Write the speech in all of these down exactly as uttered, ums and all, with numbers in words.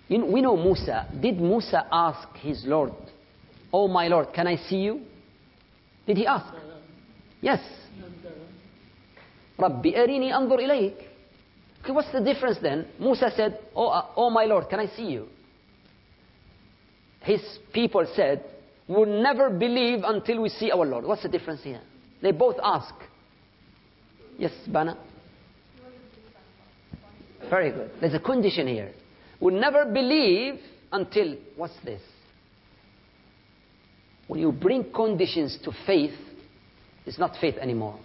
You know, we know Musa. Did Musa ask his Lord, "Oh my Lord, can I see you?" Did he ask? Yes. Rabbi arini anzur ilayk. Okay, what's the difference then? Musa said, oh, uh, oh my Lord, can I see you? His people said, we'll never believe until we see our Lord. What's the difference here? They both ask. Yes, Bana? Very good. There's a condition here. We'll never believe until, what's this? When you bring conditions to faith, it's not faith anymore.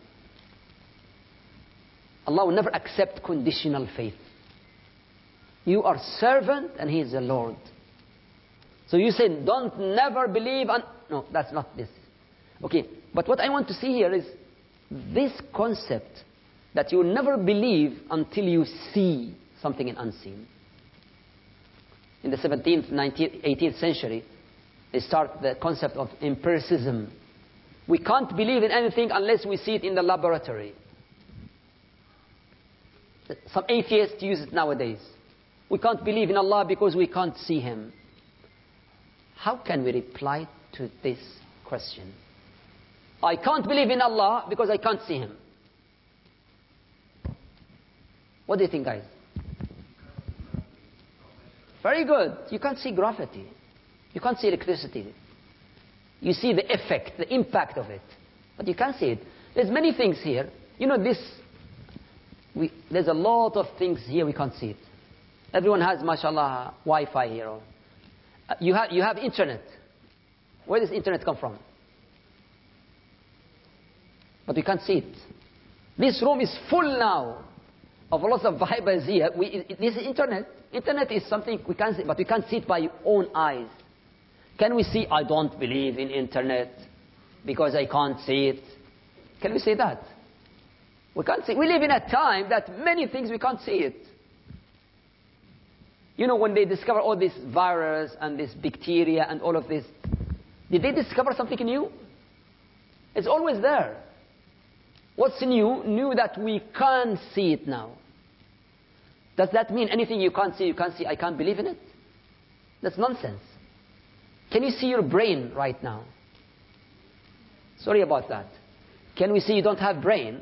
Allah will never accept conditional faith. You are servant and He is the Lord. So you say, don't never believe. Un no, that's not this. Okay, but what I want to see here is this concept that you will never believe until you see something in unseen. In the seventeenth, nineteenth, eighteenth century, they start the concept of empiricism. We can't believe in anything unless we see it in the laboratory. Some atheists use it nowadays. We can't believe in Allah because we can't see Him. How can we reply to this question? I can't believe in Allah because I can't see Him. What do you think, guys? Very good. You can't see gravity. You can't see electricity. You see the effect, the impact of it. But you can't see it. There's many things here. You know this, we, there's a lot of things here we can't see it. Everyone has, mashallah, Wi-Fi here. Uh, you, have, you have internet. Where does internet come from? But we can't see it. This room is full now of lots of Bibles here. We, this is internet. Internet is something we can't see, but we can't see it by your own eyes. Can we see, I don't believe in internet because I can't see it? Can we say that? We can't see. We live in a time that many things we can't see it. You know, when they discover all this virus and this bacteria and all of this, did they discover something new? It's always there. What's new? New that we can't see it now. Does that mean anything you can't see, you can't see, I can't believe in it? That's nonsense. Can you see your brain right now? Sorry about that. Can we see you don't have brain?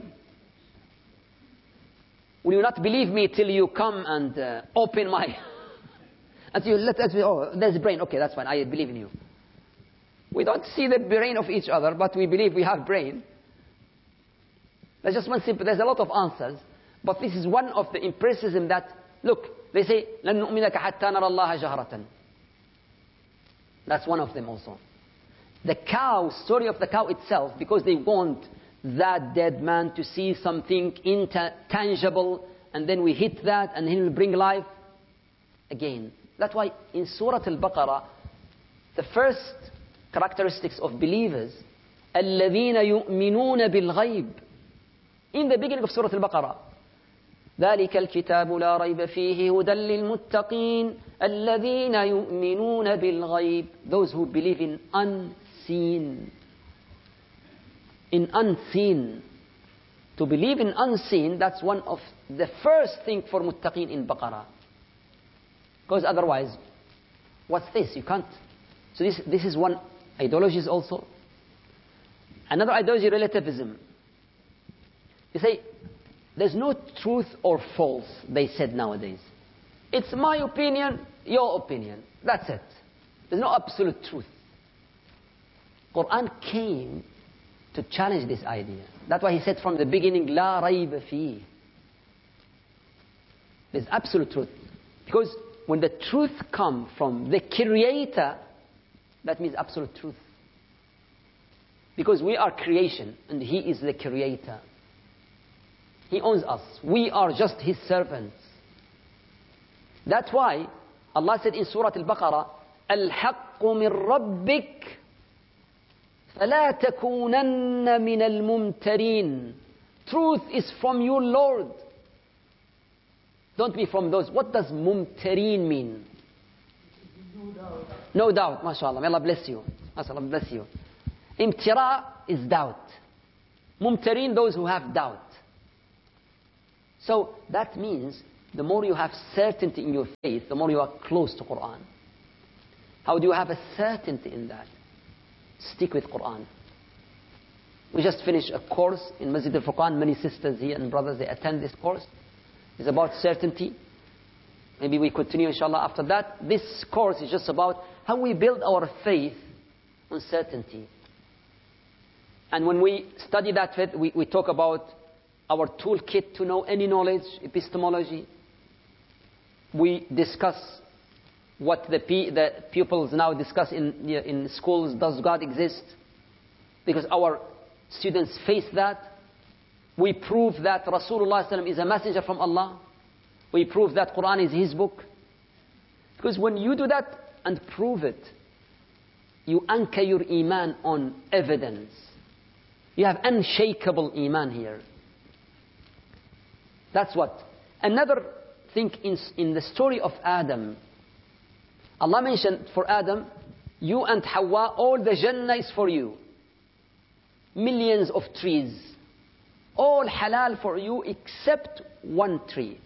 Will you not believe me till you come and uh, open my... and you let us, oh, there's a brain. Okay, that's fine. I believe in you. We don't see the brain of each other, but we believe we have brain. There's just one simple... There's a lot of answers. But this is one of the empiricism that, look, they say, لَن نُؤْمِنَكَ حَتَّى نَرَى اللَّهَ جَهْرَةً. That's one of them also. The cow, story of the cow itself, because they want that dead man to see something intangible, and then we hit that, and he will bring life again. That's why in Surah Al-Baqarah, the first characteristics of believers, الَّذِينَ يُؤْمِنُونَ بِالْغَيْبِ. In the beginning of Surah Al-Baqarah, ذلك الكتاب لا ريب فيه هدى للمتقين الذين يؤمنون بالغيب. Those who believe in unseen. In unseen. To believe in unseen, that's one of the first thing for muttaqin in Baqarah. Because otherwise, what's this? You can't. So this, this is one ideology also. Another ideology, relativism. You say, there's no truth or false, they said nowadays. It's my opinion, your opinion. That's it. There's no absolute truth. Quran came to challenge this idea. That's why he said from the beginning, لا ريب فيه. There's absolute truth. Because when the truth comes from the Creator, that means absolute truth. Because we are creation and He is the Creator. He owns us. We are just His servants. That's why Allah said in Surah Al-Baqarah, الْحَقُّ مِنْ رَبِّكَ فَلَا تَكُونَنَّ مِنَ الْمُمْتَرِينَ. Truth is from your Lord. Don't be from those. What does mumtareen mean? No doubt. No doubt, mashallah. May Allah bless you. MashaAllah, bless you. Imtira is doubt. Mumtareen, those who have doubt. So that means the more you have certainty in your faith, the more you are close to Quran. How do you have a certainty in that? Stick with Quran. We just finished a course in Masjid al-Furqan. Many sisters here and brothers, they attend this course. It's about certainty. Maybe we continue inshallah after that. This course is just about how we build our faith on certainty. And when we study that faith, we, we talk about our toolkit to know any knowledge, epistemology. We discuss what the, pe the pupils now discuss in, in schools. Does God exist? Because our students face that. We prove that Rasulullah is a messenger from Allah. We prove that Quran is his book. Because when you do that and prove it, you anchor your iman on evidence. You have unshakable iman here. That's what. Another thing in, in the story of Adam, Allah mentioned for Adam, you and Hawa, all the Jannah is for you. Millions of trees. All halal for you except one tree.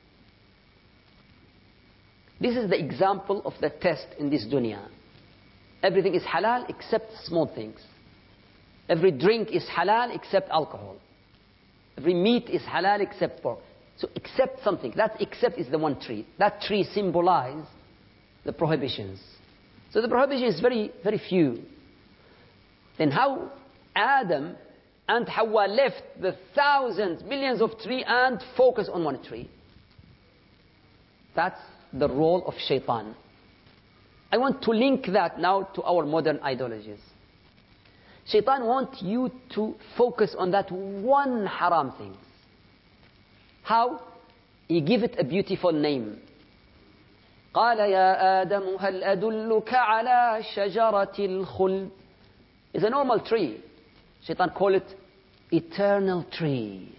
This is the example of the test in this dunya. Everything is halal except small things. Every drink is halal except alcohol. Every meat is halal except pork. So except something. That except is the one tree. That tree symbolizes the prohibitions. So the prohibition is very, very few. Then how Adam and Hawa left the thousands, millions of trees and focus on one tree. That's the role of shaitan. I want to link that now to our modern ideologies. Shaitan wants you to focus on that one haram thing. How? He give it a beautiful name. قال يا آدم هل أدلك على شجرة الخلد. It's a normal tree. Shaitan call it eternal tree.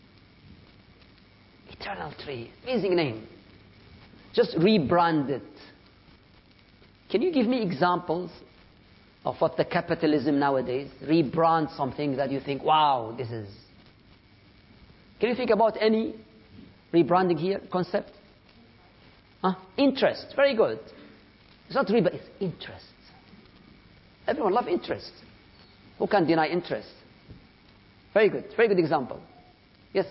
Eternal tree. Amazing name. Just rebrand it. Can you give me examples of what the capitalism nowadays rebrand something that you think, wow, this is. Can you think about any rebranding here concept? Huh? Interest. Very good. It's not rebrand, it's interest. Everyone loves interest. Who can deny interest? Very good. Very good example. Yes.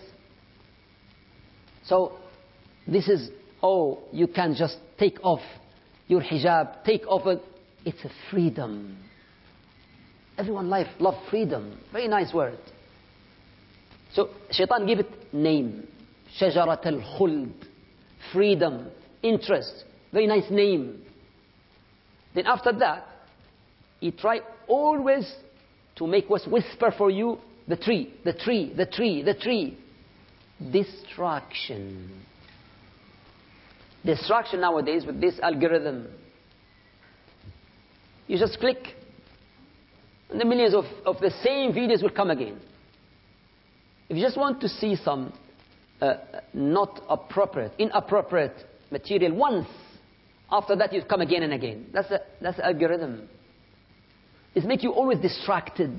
So this is, oh, you can just take off your hijab, take off it. It's a freedom. Everyone life love freedom. Very nice word. So shaitan give it name. Shajarat al-khuld. Freedom. Interest. Very nice name. Then after that, he try always to make us whisper for you the tree, the tree, the tree, the tree. Distraction. Distraction nowadays with this algorithm. You just click, and the millions of, of the same videos will come again. If you just want to see some uh, not appropriate, inappropriate material once, after that you come again and again. That's the, that's the algorithm. It makes you always distracted.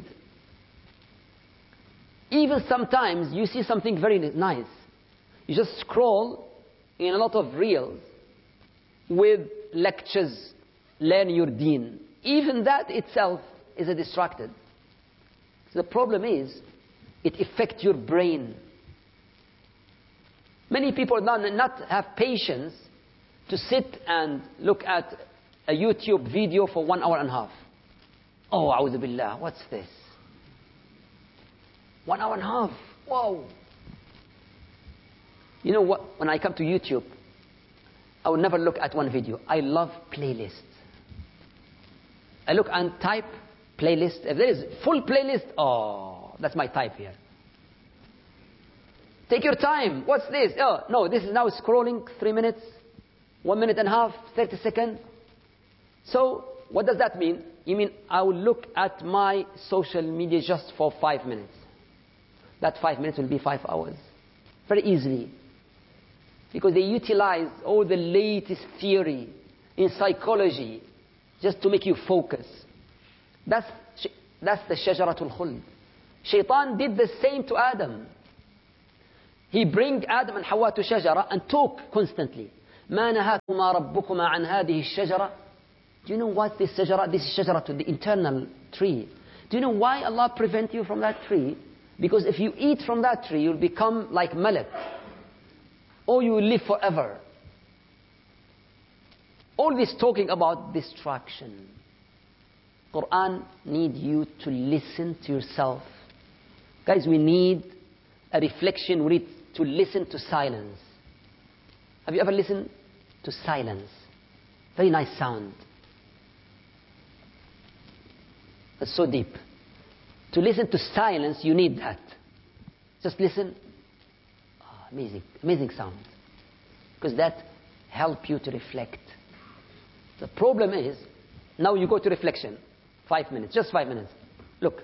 Even sometimes you see something very nice. You just scroll in a lot of reels with lectures, learn your deen. Even that itself is a distracted. So the problem is, it affects your brain. Many people do not have patience to sit and look at a YouTube video for one hour and a half. Oh, a'udhu billah, what's this? One hour and a half. Whoa. You know what? When I come to YouTube, I will never look at one video. I love playlists. I look and type playlist. If there is full playlist, oh, that's my type here. Take your time. What's this? Oh, no, this is now scrolling three minutes, one minute and a half, thirty seconds. So, what does that mean? You mean I will look at my social media just for five minutes. That five minutes will be five hours. Very easily. Because they utilize all the latest theory in psychology just to make you focus. That's, that's the Shajaratul Khuld. Shaitan did the same to Adam. He bring Adam and Hawa to shajara and talk constantly. ما نهاكما ربكما عن هذه الشجرة. Do you know what this shajara? This is shajara to the internal tree. Do you know why Allah prevent you from that tree? Because if you eat from that tree, you'll become like Malak. Or you will live forever. All this talking about distraction. Quran need you to listen to yourself. Guys, we need a reflection. We need to listen to silence. Have you ever listened to silence? Very nice sound. It's so deep. To listen to silence, you need that. Just listen. Oh, amazing, amazing sound. Because that helps you to reflect. The problem is, now you go to reflection. Five minutes, just five minutes. Look.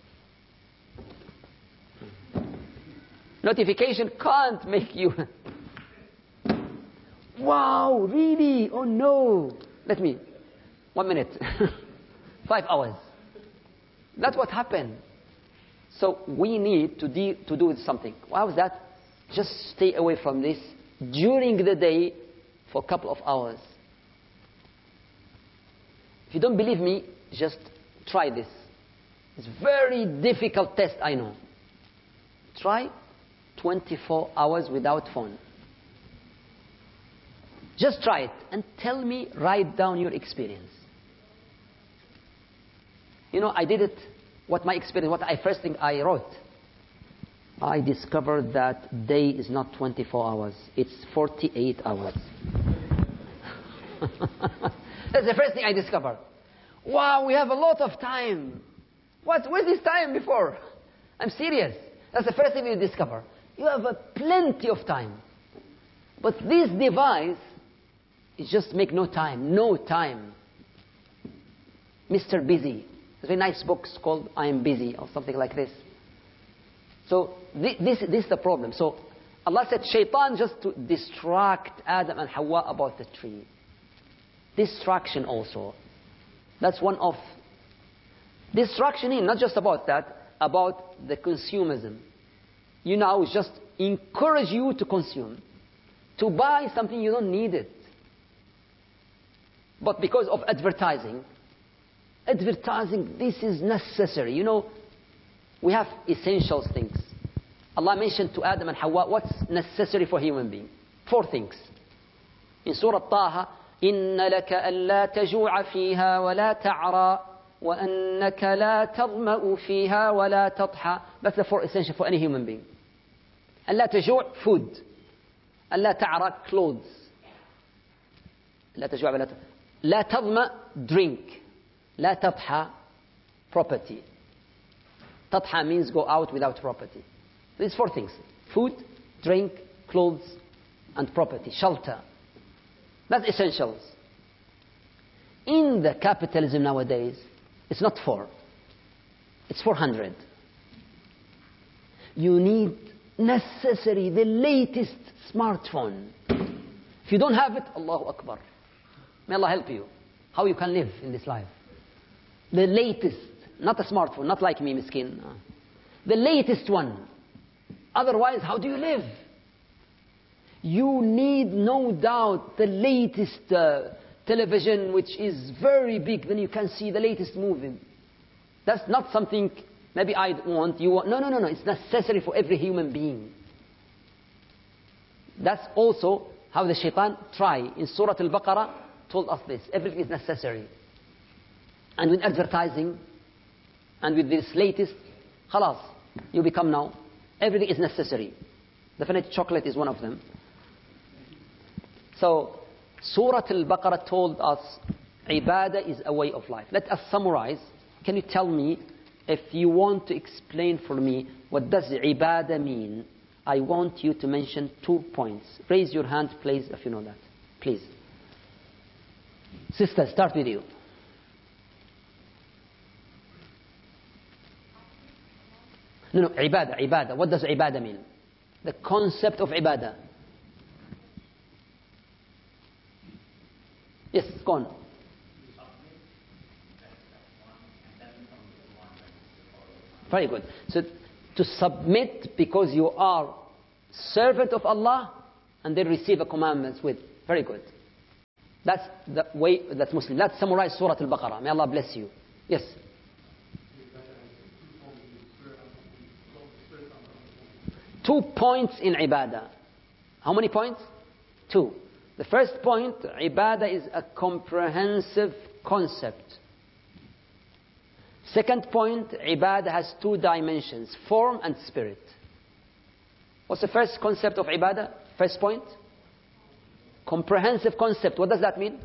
Notification can't make you... Wow, really? Oh no. Let me. One minute. Five hours. That's what happened. So we need to, de- to do something. How is that? Just stay away from this during the day for a couple of hours. If you don't believe me, just try this. It's a very difficult test, I know. Try twenty-four hours without phone. Just try it and tell me, write down your experience. You know, I did it, what my experience, what I first thing I wrote. I discovered that day is not twenty-four hours, it's forty-eight hours. That's the first thing I discovered. Wow, we have a lot of time. What, where's this time before? I'm serious. That's the first thing you discover. You have a plenty of time. But this device, it just make no time, no time. Mister Busy. There's a nice book called I Am Busy or something like this. So this, this, this is the problem. So Allah said shaitan just to distract Adam and Hawa about the tree. Distraction also. That's one of... Distraction is not just about that, about the consumerism. You know, just encourage you to consume. To buy something you don't need it. But because of advertising, advertising, this is necessary. You know, we have essential things. Allah mentioned to Adam and Hawa what's necessary for human being. Four things. In Surah Taha, إِنَّ لَكَ أَلَّا تَجُوعَ فِيهَا وَلَا تَعْرَى وَأَنَّكَ لَا تَظْمَأُ فِيهَا وَلَا تَضْحَى. That's the four essential for any human being. أَلَّا تَجُوعَ, food. أَلَّا تَعْرَى, clothes. أَلَّا تَجُوعَ وَلَا تَضْحَى. لا تظمأ, drink. لا تضحى, property. تضحى means go out without property. These four things. Food, drink, clothes, and property. Shelter. That's essentials. In the capitalism nowadays, it's not four. It's four hundred. You need necessary, the latest smartphone. If you don't have it, Allahu Akbar. May Allah help you. How you can live in this life. The latest, not a smartphone, not like me, miskin. The latest one. Otherwise, how do you live? You need, no doubt, the latest uh, television, which is very big. Then you can see the latest movie. That's not something maybe I want, you want. No, no, no, no. It's necessary for every human being. That's also how the shaitan try. In Surah Al-Baqarah, told us this. Everything is necessary. And with advertising, and with this latest, khalas, you become now, everything is necessary. Definitely chocolate is one of them. So, Surah Al-Baqarah told us, ibadah is a way of life. Let us summarize. Can you tell me, if you want to explain for me, what does ibadah mean? I want you to mention two points. Raise your hand, please, if you know that. Please. Sister, start with you. No, no, ibadah, ibadah. What does ibadah mean? The concept of ibadah. Yes, go on. Very good. So, to submit because you are servant of Allah, and they receive the commandments with. Very good. That's the way that's Muslim. Let's summarize Surah Al-Baqarah. May Allah bless you. Yes. Two points in ibadah. How many points? Two. The first point, ibadah is a comprehensive concept. Second point, ibadah has two dimensions, form and spirit. What's the first concept of ibadah? First point? Comprehensive concept. What does that mean?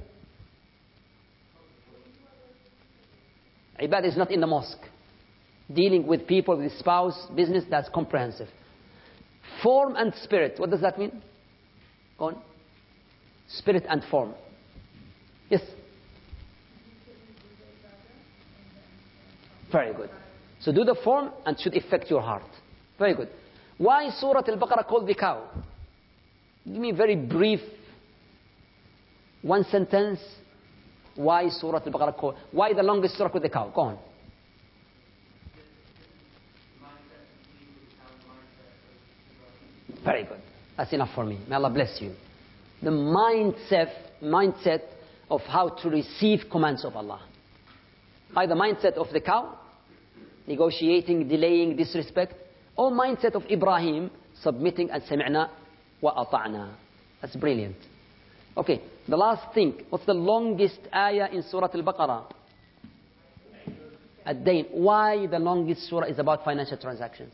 Ibadah is not in the mosque. Dealing with people, with spouse, business, that's comprehensive. Form and spirit. What does that mean? Go on. Spirit and form. Yes. Very good. So do the form and should affect your heart. Very good. Why Surah Al-Baqarah called the cow? Give me a very brief, one sentence. Why Surah Al-Baqarah called? Why the longest surah called the cow? Go on. Very good. That's enough for me. May Allah bless you. The mindset, mindset of how to receive commands of Allah. By the mindset of the cow, negotiating, delaying, disrespect, or mindset of Ibrahim, submitting and sami'na wa ata'na. That's brilliant. Okay, the last thing. What's the longest ayah in Surah Al-Baqarah? Ad-Dain. Why the longest surah is about financial transactions?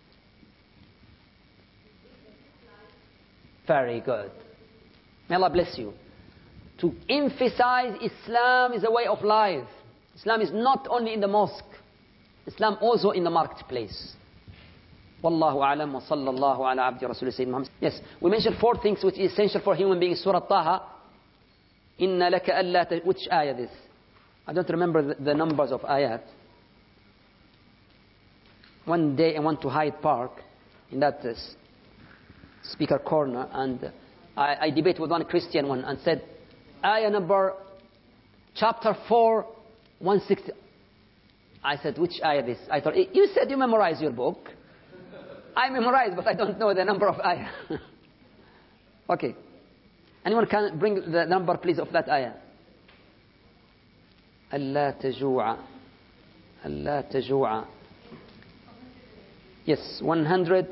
Very good. May Allah bless you. To emphasize Islam is a way of life. Islam is not only in the mosque. Islam also in the marketplace. Wallahu a'lam wa sallallahu ala abdi rasul sayyidina Muhammad. Yes, we mentioned four things which is essential for human beings. Surah Taha. Inna laka alla ta- which ayah this? I don't remember the, the numbers of ayat. One day I went to Hyde Park in that uh, speaker corner, and I, I debate with one Christian one and said, ayah number, chapter four, one sixty. I said, which ayah this? I thought, you said you memorize your book. I memorize, but I don't know the number of ayah. Okay. Anyone can bring the number, please, of that ayah? Allah taju'a. Allah taju'a. Yes, one hundred.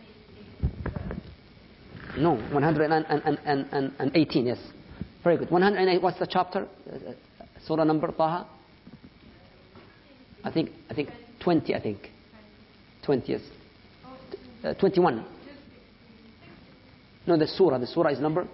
No, one hundred eighteen, yes. Very good. one hundred eight, what's the chapter? Uh, surah number, Taha? I think, I think twenty, I think. twenty, yes. Uh, twenty-one. No, the surah. The surah is number.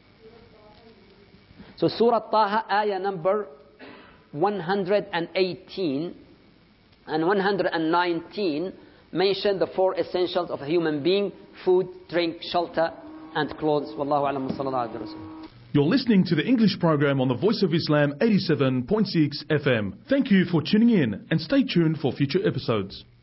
So Surah Taha, ayah number one hundred eighteen and one hundred nineteen mention the four essentials of a human being: food, drink, shelter, and clothes. Wallahu a'lam wa sallallahu alayhi wa sallam. You're listening to the English program on the Voice of Islam eighty-seven point six F M. Thank you for tuning in and stay tuned for future episodes.